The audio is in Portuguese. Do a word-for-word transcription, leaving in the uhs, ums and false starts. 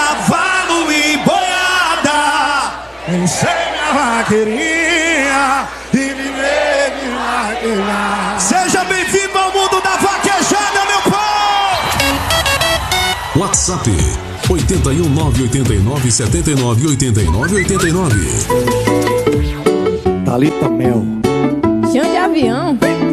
cavalo e boiada. Enchei minha vaqueirinha e viver de vaquejar. Seja bem-vindo ao mundo da vaquejada, meu povo! WhatsApp oito um nove oito nove sete nove oito nove oito nove. Thalita Mel. Chão de avião.